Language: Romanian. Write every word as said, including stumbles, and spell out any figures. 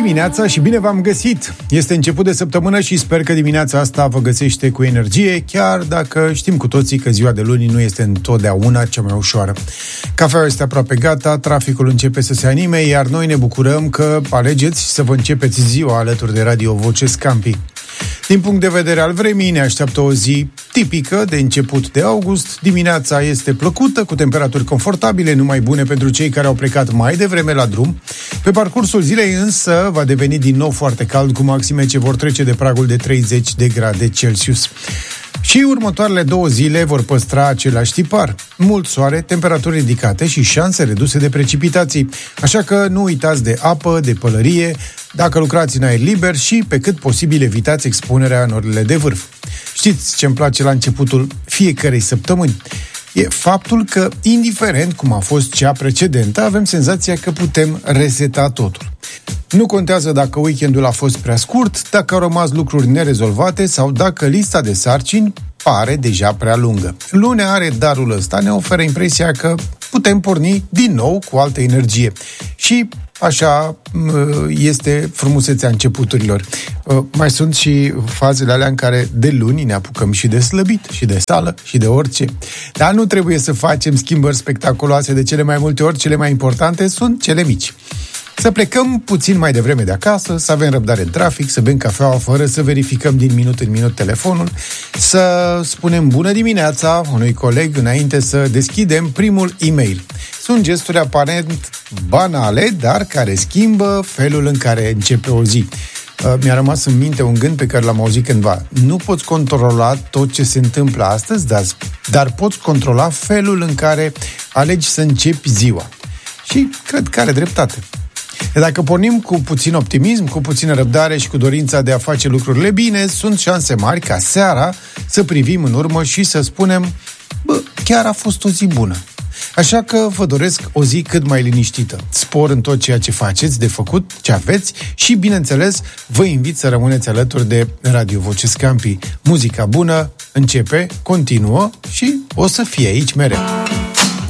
dimineața și bine v-am găsit! Este început de săptămână și sper că dimineața asta vă găsește cu energie, chiar dacă știm cu toții că ziua de luni nu este întotdeauna cea mai ușoară. Cafeaua este aproape gata, traficul începe să se anime, iar noi ne bucurăm că alegeți să vă începeți ziua alături de Radio Voce Scampi. Din punct de vedere al vremii, ne așteaptă o zi tipică de început de august. Dimineața este plăcută, cu temperaturi confortabile, numai bune pentru cei care au plecat mai devreme la drum. Pe parcursul zilei însă va deveni din nou foarte cald, cu maxime ce vor trece de pragul de treizeci de grade Celsius. Și următoarele două zile vor păstra același tipar. Mult soare, temperaturi ridicate și șanse reduse de precipitații. Așa că nu uitați de apă, de pălărie, dacă lucrați în aer liber și, pe cât posibil, evitați expunerea în orele de vârf. Știți ce îmi place la începutul fiecărei săptămâni? E faptul că, indiferent cum a fost cea precedentă, avem senzația că putem reseta totul. Nu contează dacă weekendul a fost prea scurt, dacă au rămas lucruri nerezolvate sau dacă lista de sarcini pare deja prea lungă. Lunea are darul ăsta, ne oferă impresia că putem porni din nou cu altă energie. Și așa este frumusețea începuturilor. Mai sunt și fazele alea în care de luni ne apucăm și de slăbit, și de sală, și de orice. Dar nu trebuie să facem schimbări spectaculoase, de cele mai multe ori, cele mai importante sunt cele mici. Să plecăm puțin mai devreme de acasă, să avem răbdare în trafic, să bem cafeaua fără să verificăm din minut în minut telefonul, să spunem bună dimineața unui coleg înainte să deschidem primul e-mail. Sunt gesturi aparent banale, dar care schimbă felul în care începe o zi. Mi-a rămas în minte un gând pe care l-am auzit cândva. Nu poți controla tot ce se întâmplă astăzi, dar, dar poți controla felul în care alegi să începi ziua. Și cred că are dreptate. Dacă pornim cu puțin optimism, cu puțină răbdare și cu dorința de a face lucrurile bine, sunt șanse mari ca seara să privim în urmă și să spunem, bă, chiar a fost o zi bună. Așa că vă doresc o zi cât mai liniștită, spor în tot ceea ce faceți, de făcut, ce aveți și, bineînțeles, vă invit să rămâneți alături de Radio Voce Scampi. Muzica bună începe, continuă și o să fie aici mereu.